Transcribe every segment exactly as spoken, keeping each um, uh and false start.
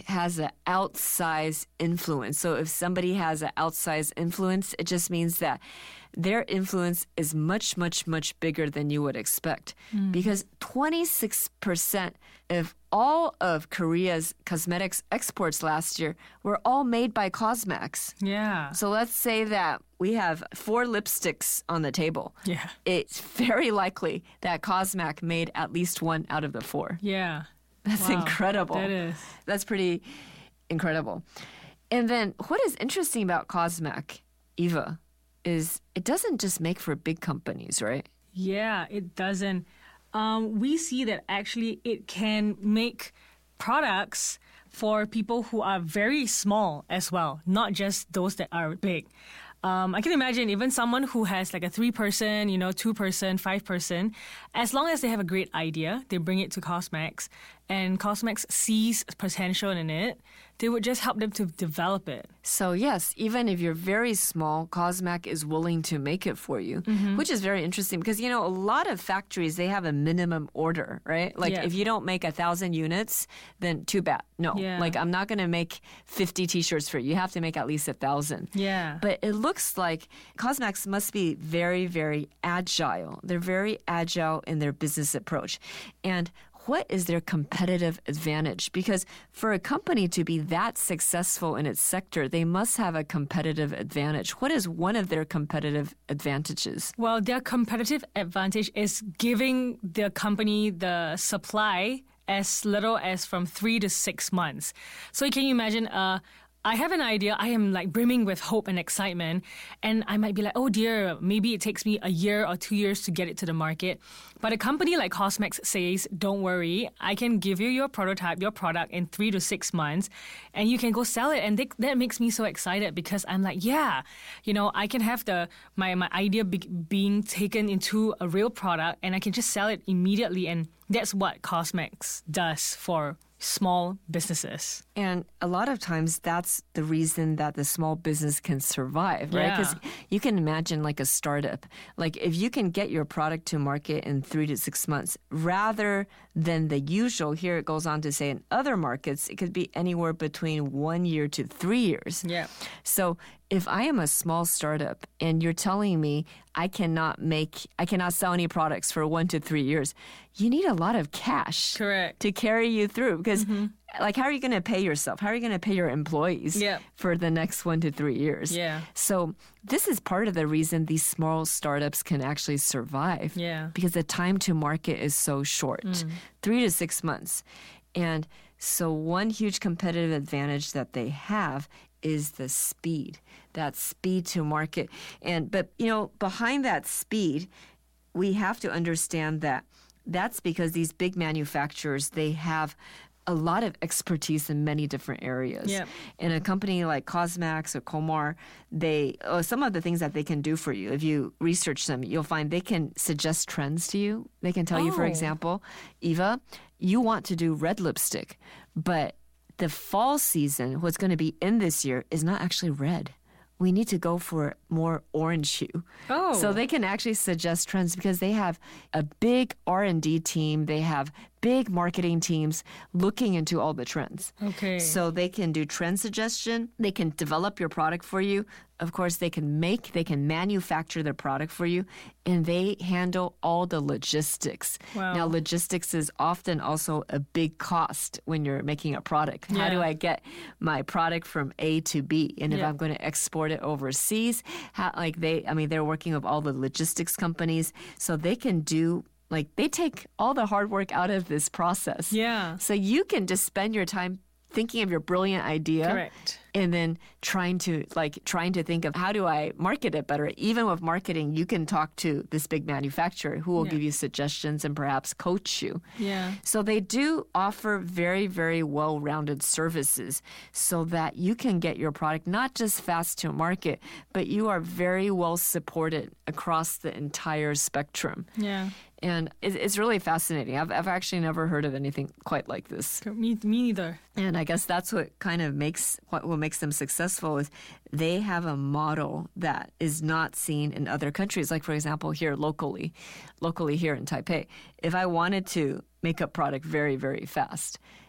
has an outsized influence. So if somebody has an outsized influence, it just means that their influence is much, much, much bigger than you would expect. Mm. Because twenty-six percent of all of Korea's cosmetics exports last year were all made by Cosmax. Yeah. So let's say that we have four lipsticks on the table. Yeah. It's very likely that Cosmac made at least one out of the four. Yeah. That's wow. incredible. That is. That's pretty incredible. And then what is interesting about Cosmac, Eva, is it doesn't just make for big companies, right? Yeah, it doesn't. Um, we see that actually it can make products for people who are very small as well, not just those that are big. Um, I can imagine even someone who has like a three-person, you know, two-person, five-person, as long as they have a great idea, they bring it to Cosmax, and Cosmax sees potential in it, they would just help them to develop it. So yes, even if you're very small, Cosmac is willing to make it for you, mm-hmm. which is very interesting because, you know, a lot of factories, they have a minimum order, right? Like yeah. if you don't make a thousand units, then too bad. No, yeah. like I'm not going to make fifty t-shirts for you. You have to make at least a thousand. Yeah. But it looks like Cosmax must be very, very agile. They're very agile in their business approach. And what is their competitive advantage? Because for a company to be that successful in its sector, they must have a competitive advantage. What is one of their competitive advantages? Well, their competitive advantage is giving the company the supply as little as from three to six months. So can you imagine uh I have an idea. I am like brimming with hope and excitement. And I might be like, oh dear, maybe it takes me a year or two years to get it to the market. But a company like Cosmax says, don't worry, I can give you your prototype, your product in three to six months, and you can go sell it. And they, that makes me so excited because I'm like, yeah, you know, I can have the my, my idea be, being taken into a real product, and I can just sell it immediately. And that's what Cosmax does for small businesses. And a lot of times that's the reason that the small business can survive, right? Because yeah. you can imagine like a startup. Like if you can get your product to market in three to six months rather than the usual, here it goes on to say in other markets, it could be anywhere between one year to three years. Yeah. So if I am a small startup and you're telling me I cannot make, I cannot sell any products for one to three years, you need a lot of cash Correct. to carry you through. Because, mm-hmm. like, how are you going to pay yourself? How are you going to pay your employees yeah. for the next one to three years? Yeah. So this is part of the reason these small startups can actually survive. Yeah. Because the time to market is so short, mm. three to six months. And so one huge competitive advantage that they have is the speed, that speed to market. And but, you know, behind that speed, we have to understand that that's because these big manufacturers, they have a lot of expertise in many different areas. Yep. And a company like Cosmax or Komar, they oh, some of the things that they can do for you, if you research them, you'll find they can suggest trends to you. They can tell oh. you, for example, Eva, you want to do red lipstick, but the fall season, what's going to be in this year, is not actually red. We need to go for more orange hue. Oh. So they can actually suggest trends because they have a big R and D team. They have big marketing teams looking into all the trends. Okay. So they can do trend suggestion. They can develop your product for you. Of course, they can make, they can manufacture their product for you, and they handle all the logistics. Wow. Now, logistics is often also a big cost when you're making a product. Yeah. How do I get my product from A to B? And if yeah. I'm going to export it overseas, how, like they, I mean, they're working with all the logistics companies, so they can do Like, they take all the hard work out of this process. Yeah. So you can just spend your time thinking of your brilliant idea. Correct. And then trying to, like, trying to think of how do I market it better? Even with marketing, you can talk to this big manufacturer who will yeah. give you suggestions and perhaps coach you. Yeah. So they do offer very, very well-rounded services so that you can get your product not just fast to market, but you are very well supported across the entire spectrum. Yeah. And it's really fascinating. I've, I've actually never heard of anything quite like this. Me, me neither. And I guess that's what kind of makes what, what makes them successful is they have a model that is not seen in other countries. Like, for example, here locally, locally here in Taipei, if I wanted to make a product very, very fast,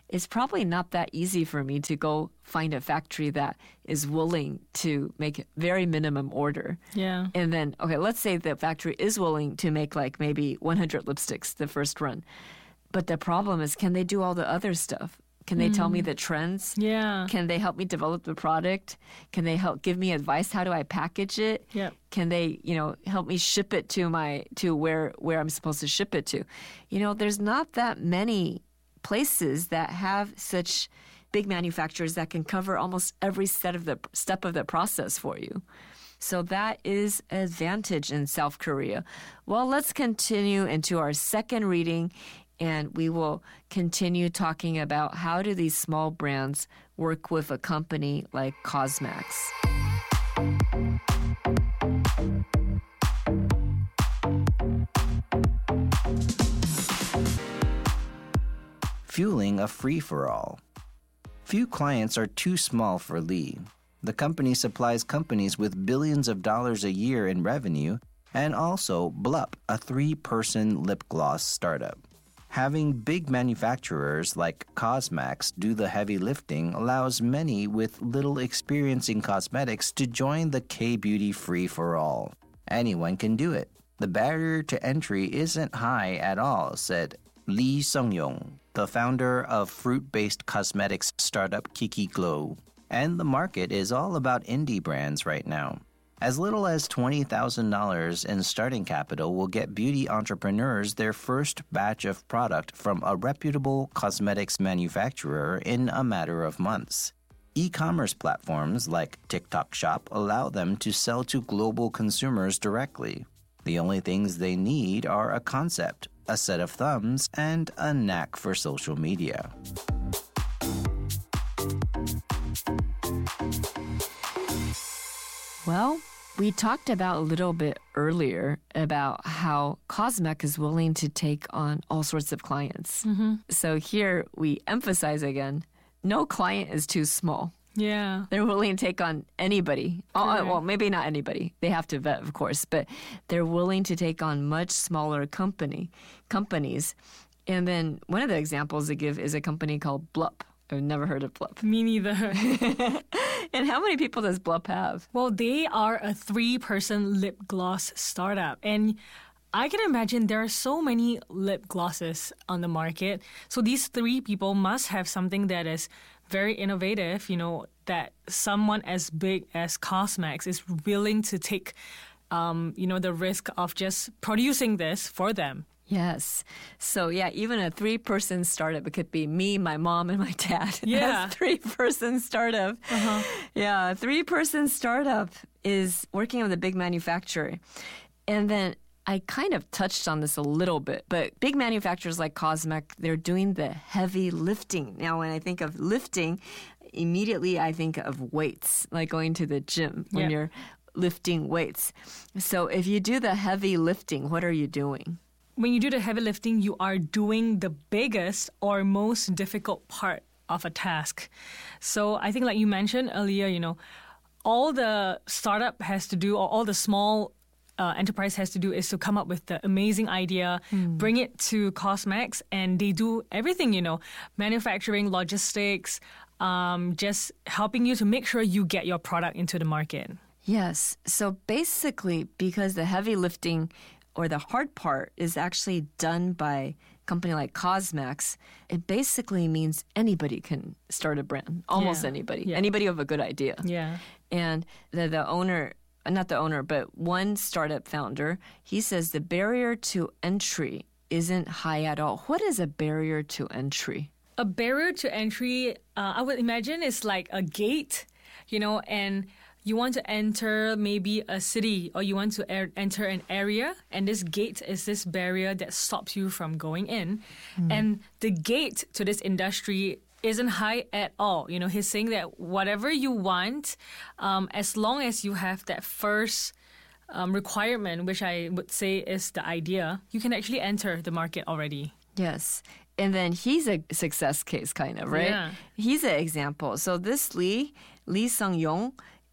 it's probably not that easy for me to go find a factory that is willing to make very minimum order. Yeah. And then, okay, let's say the factory is willing to make like maybe one hundred lipsticks the first run. But the problem is, can they do all the other stuff? Can they mm. tell me the trends? Yeah. Can they help me develop the product? Can they help give me advice? How do I package it? Yep. Can they, you know, help me ship it to my to where where I'm supposed to ship it to? You know, there's not that many places that have such big manufacturers that can cover almost every step of the step of the process for you. So that is an advantage in South Korea. Well, let's continue into our second reading. And we will continue talking about how do these small brands work with a company like Cosmax. Fueling a free-for-all. Few clients are too small for Lee. The company supplies companies with billions of dollars a year in revenue, and also Blup, a three-person lip gloss startup. Having big manufacturers like Cosmax do the heavy lifting allows many with little experience in cosmetics to join the K-Beauty free-for-all. Anyone can do it. The barrier to entry isn't high at all, said Lee Sung-yong, the founder of fruit-based cosmetics startup Kiki Glow. And the market is all about indie brands right now. As little as twenty thousand dollars in starting capital will get beauty entrepreneurs their first batch of product from a reputable cosmetics manufacturer in a matter of months. E-commerce platforms like TikTok Shop allow them to sell to global consumers directly. The only things they need are a concept, a set of thumbs, and a knack for social media. Well, we talked about a little bit earlier about how Cosmax is willing to take on all sorts of clients. Mm-hmm. So here we emphasize again, no client is too small. Yeah. They're willing to take on anybody. Oh, well, maybe not anybody. They have to vet, of course, but they're willing to take on much smaller company companies. And then one of the examples they give is a company called Blup. I've never heard of Blup. Me neither. And how many people does Blup have? Well, they are a three-person lip gloss startup. And I can imagine there are so many lip glosses on the market. So these three people must have something that is very innovative, you know, that someone as big as Cosmax is willing to take, um, you know, the risk of just producing this for them. Yes. So, yeah, even a three-person startup, it could be me, my mom, and my dad. Yeah. That's three-person startup. Uh-huh. Yeah, a three-person startup is working with a big manufacturer. And then I kind of touched on this a little bit, but big manufacturers like Cosmax, they're doing the heavy lifting. Now, when I think of lifting, immediately I think of weights, like going to the gym when Yep. you're lifting weights. So if you do the heavy lifting, what are you doing? When you do the heavy lifting, you are doing the biggest or most difficult part of a task. So I think like you mentioned earlier, you know, all the startup has to do, or all the small uh, enterprise has to do is to come up with the amazing idea, mm. bring it to Cosmax, and they do everything, you know, manufacturing, logistics, um, just helping you to make sure you get your product into the market. Yes. So basically, because the heavy lifting or the hard part is actually done by a company like Cosmax, it basically means anybody can start a brand. Almost Yeah. anybody. Yeah. Anybody with a good idea. Yeah. And the, the owner, not the owner, but one startup founder, he says the barrier to entry isn't high at all. What is a barrier to entry? A barrier to entry, uh, I would imagine, is like a gate, you know, and you want to enter maybe a city, or you want to er- enter an area, and this gate is this barrier that stops you from going in. Mm. And the gate to this industry isn't high at all. You know, he's saying that whatever you want, um, as long as you have that first um, requirement, which I would say is the idea, you can actually enter the market already. Yes. And then he's a success case, kind of, right? Yeah. He's an example. So this Lee, Lee Sung-yong,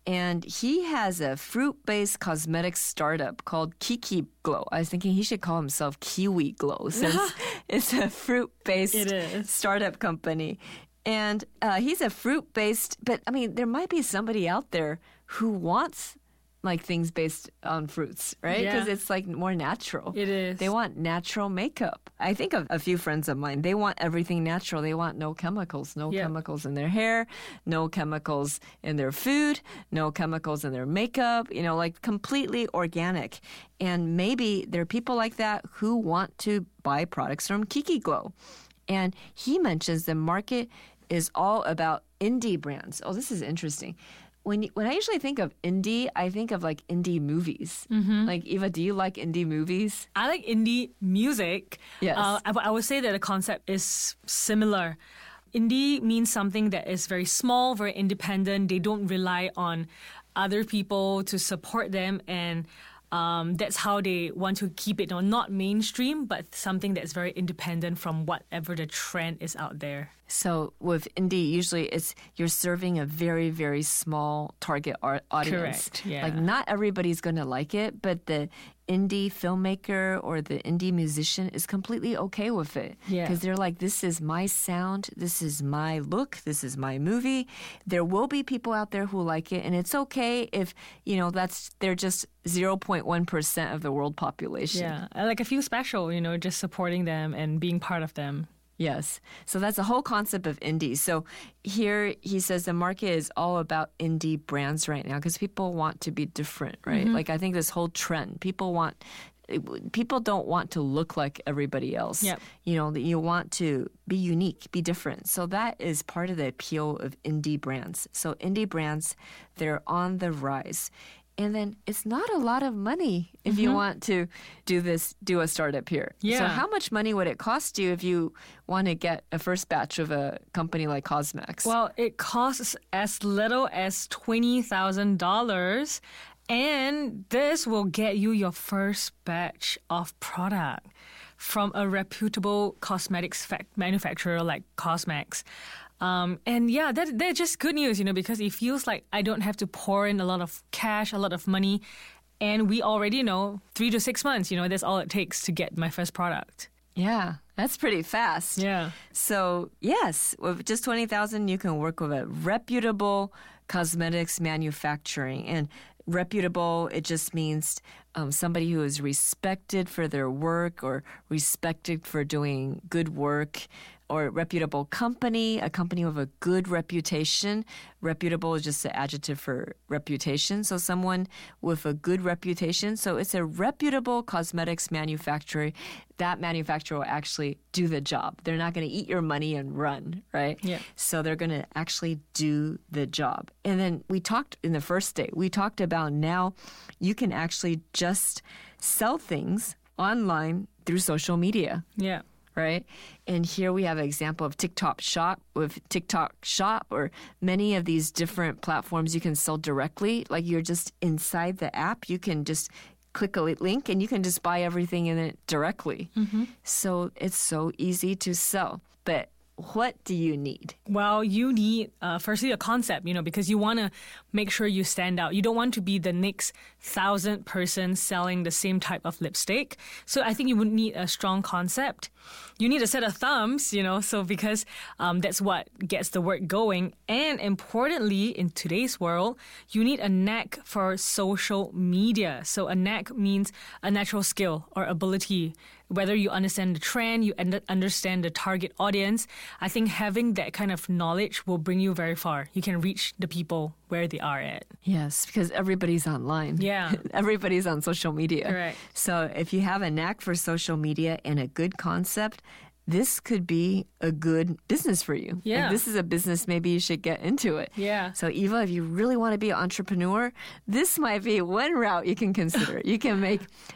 And he has a fruit-based cosmetics startup called Kiki Glow. I was thinking he should call himself Kiwi Glow since it's a fruit-based It is. startup company. And uh, he's a fruit-based, but I mean, there might be somebody out there who wants like things based on fruits, right? Yeah. Because it's like more natural. It is. They want natural makeup. I think of a few friends of mine. They want everything natural. They want no chemicals, no Yeah. chemicals in their hair, no chemicals in their food, no chemicals in their makeup, you know, like completely organic. And maybe there are people like that who want to buy products from Kiki Glow. And he mentions the market is all about indie brands. Oh, this is interesting. When you, when I usually think of indie, I think of like indie movies. Mm-hmm. Like, Eva, do you like indie movies? I like indie music. Yes. Uh, I, I would say that the concept is similar. Indie means something that is very small, very independent. They don't rely on other people to support them, and um, that's how they want to keep it, you know, not mainstream, but something that's very independent from whatever the trend is out there. So with indie, usually it's you're serving a very, very small target ar- audience. Correct, yeah. Like not everybody's going to like it, but the indie filmmaker or the indie musician is completely okay with it. Yeah. Because they're like, this is my sound, this is my look, this is my movie. There will be people out there who like it, and it's okay if, you know, that's they're just zero point one percent of the world population. Yeah, I like I feel special, you know, just supporting them and being part of them. Yes. So that's the whole concept of indie. So here he says the market is all about indie brands right now because people want to be different, right? Mm-hmm. Like I think this whole trend, people want, people don't want to look like everybody else. Yep. You know, you want to be unique, be different. So that is part of the appeal of indie brands. So indie brands, they're on the rise. And then it's not a lot of money if mm-hmm. you want to do this, do a startup here. Yeah. So how much money would it cost you if you want to get a first batch of a company like Cosmex? Well, it costs as little as twenty thousand dollars. And this will get you your first batch of product from a reputable cosmetics fac- manufacturer like Cosmex. Um, and yeah, that that's just good news, you know, because it feels like I don't have to pour in a lot of cash, a lot of money. And we already know three to six months, you know, that's all it takes to get my first product. Yeah, that's pretty fast. Yeah. So yes, with just twenty thousand dollars, you can work with a reputable cosmetics manufacturing. And reputable, it just means um, somebody who is respected for their work or respected for doing good work, or reputable company, a company with a good reputation. Reputable is just an adjective for reputation. So someone with a good reputation. So it's a reputable cosmetics manufacturer. That manufacturer will actually do the job. They're not going to eat your money and run, right? Yeah. So they're going to actually do the job. And then we talked in the first day, we talked about now you can actually just sell things online through social media. Yeah. Right? And here we have an example of TikTok Shop. With TikTok Shop or many of these different platforms you can sell directly. Like you're just inside the app. You can just click a link and you can just buy everything in it directly. Mm-hmm. So it's so easy to sell. But what do you need? Well, you need, uh, firstly, a concept, you know, because you want to make sure you stand out. You don't want to be the next thousand person selling the same type of lipstick. So I think you would need a strong concept. You need a set of thumbs, you know, so because um, that's what gets the work going. And importantly, in today's world, you need a knack for social media. So a knack means a natural skill or ability. Whether you understand the trend, you understand the target audience, I think having that kind of knowledge will bring you very far. You can reach the people where they are at. Yes, because everybody's online. Yeah. Everybody's on social media. Correct. So if you have a knack for social media and a good concept, this could be a good business for you. Yeah. Like this is a business, maybe you should get into it. Yeah. So Eva, if you really want to be an entrepreneur, this might be one route you can consider. You can make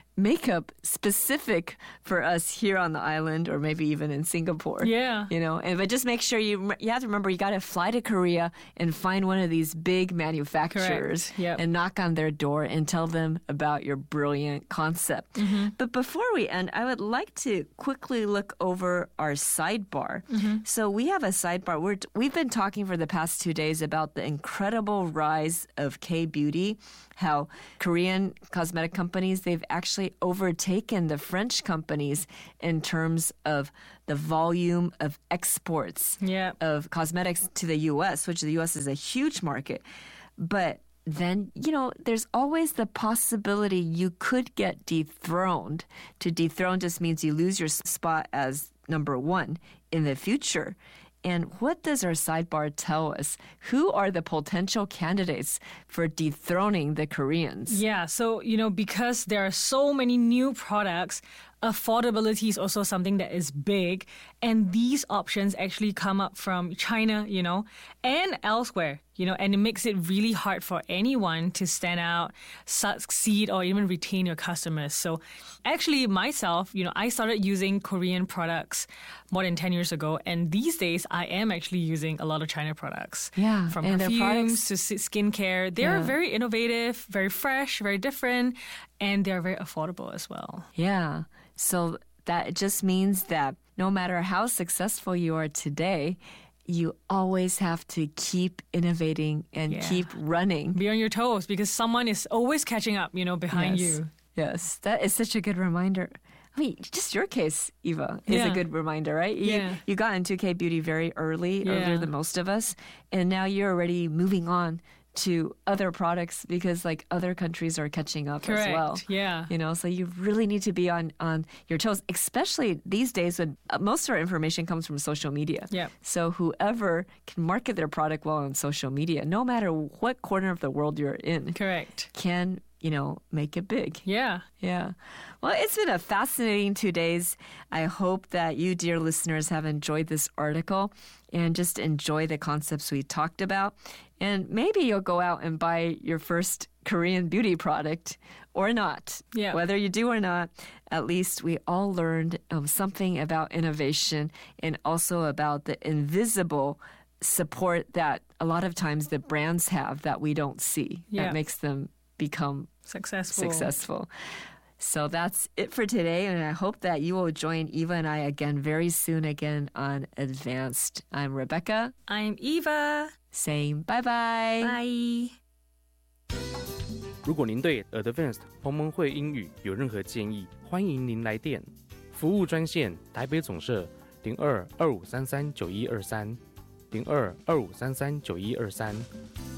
makeup specific for us here on the island or maybe even in Singapore. Yeah. You know, and but just make sure you you have to remember you got to fly to Korea and find one of these big manufacturers Yep. and knock on their door and tell them about your brilliant concept. Mm-hmm. But before we end, I would like to quickly look over our sidebar. Mm-hmm. So we have a sidebar. We're, we've been talking for the past two days about the incredible rise of K-beauty, how Korean cosmetic companies, they've actually overtaken the French companies in terms of the volume of exports Yeah. of cosmetics to the U S, which the U S is a huge market. But then, you know, there's always the possibility you could get dethroned. To dethrone just means you lose your spot as number one in the future. And what does our sidebar tell us? Who are the potential candidates for dethroning the Koreans? Yeah, so, you know, because there are so many new products, affordability is also something that is big. And these options actually come up from China, you know, and elsewhere, you know, and it makes it really hard for anyone to stand out, succeed, or even retain your customers. So actually myself, you know, I started using Korean products more than ten years ago. And these days I am actually using a lot of China products. Yeah, From and their perfumes products- to s- skincare. They're Yeah. very innovative, very fresh, very different, and they're very affordable as well. Yeah. So that just means that no matter how successful you are today, you always have to keep innovating and Yeah. keep running. Be on your toes because someone is always catching up, you know, behind Yes. you. Yes, that is such a good reminder. I mean, just your case, Eva, is a Yeah. good reminder, right? You, Yeah. you got into K-beauty very early, Yeah. earlier than most of us, and now you're already moving on to other products because like other countries are catching up Correct. as well. Yeah. You know, so you really need to be on, on your toes, especially these days when uh, most of our information comes from social media. Yep. So whoever can market their product well on social media, no matter what corner of the world you're in, Correct. can, you know, make it big. Yeah. Yeah. Well, it's been a fascinating two days. I hope that you, dear listeners, have enjoyed this article and just enjoy the concepts we talked about. And maybe you'll go out and buy your first Korean beauty product or not. Yeah. Whether you do or not, at least we all learned um, something about innovation and also about the invisible support that a lot of times the brands have that we don't see. Yeah. That makes them become Successful. successful. So that's it for today, and I hope that you will join Eva and I again very soon again on Advanced. I'm Rebecca, I'm Eva. saying bye-bye. Bye. 如果您对 Advanced 同盟会英语有任何建议，欢迎您来电。服务专线台北总社零二二五三三九一二三零二二五三三九一二三